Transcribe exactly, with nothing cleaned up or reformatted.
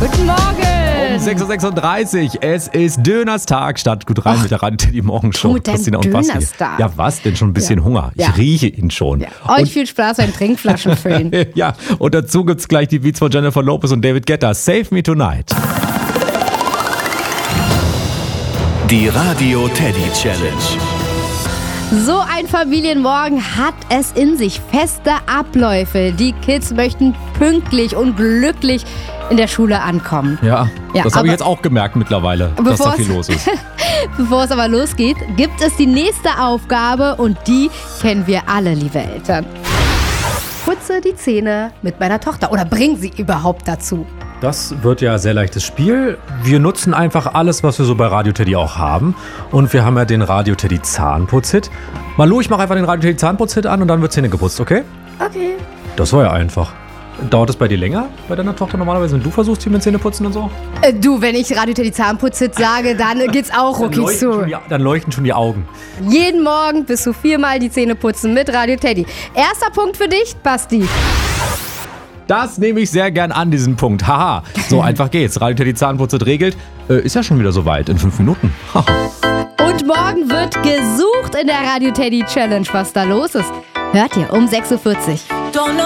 Guten Morgen. Um sechs Uhr sechsunddreißig, es ist Dönerstag. Start gut rein Och, mit der Radio Teddy Morgenshow. mit deinem Christina und Basti. Dönerstag. Ja, was denn? Schon ein bisschen Ja. Hunger. Ich Ja. rieche ihn schon. Ja. Euch viel Spaß beim Trinkflaschen füllen. Ja, und dazu gibt's gleich die Beats von Jennifer Lopez und David Guetta. Save Me Tonight. Die Radio Teddy Challenge. So ein Familienmorgen hat es in sich. Feste Abläufe. Die Kids möchten pünktlich und glücklich in der Schule ankommen. Ja, Ja, das habe ich aber- jetzt auch gemerkt mittlerweile, dass da Bevor viel es- los ist. Bevor es aber losgeht, gibt es die nächste Aufgabe und die kennen wir alle, liebe Eltern. Putze die Zähne mit meiner Tochter oder bring sie überhaupt dazu. Das wird ja ein sehr leichtes Spiel. Wir nutzen einfach alles, was wir so bei Radio Teddy auch haben. Und wir haben ja den Radio Teddy Zahnputz-Hit. Malu, ich mache einfach den Radio Teddy Zahnputz-Hit an und dann wird Zähne geputzt, okay? Okay. Das war ja einfach. Dauert es bei dir länger, bei deiner Tochter normalerweise, wenn du versuchst, hier mit Zähne putzen und so? Äh, du, wenn ich Radio Teddy Zahnputz-Hit sage, dann geht's auch Dann rucki leuchten, zu. schon die, dann leuchten schon die Augen. Jeden Morgen bis zu viermal die Zähne putzen mit Radio Teddy. Erster Punkt für dich, Basti. Das nehme ich sehr gern an, diesen Punkt. Haha, so einfach geht's. Radio Teddy Zahnputz-Hit regelt. Äh, ist ja schon wieder soweit, in fünf Minuten. Und morgen wird gesucht in der Radio Teddy Challenge. Was da los ist, hört ihr um sechs Uhr vierzig.